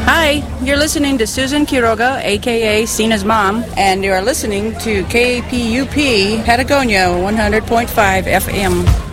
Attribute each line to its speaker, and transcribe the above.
Speaker 1: Hi, you're listening to Susan Quiroga, a.k.a. Sina's mom, and you're listening to KPUP Patagonia 100.5 FM.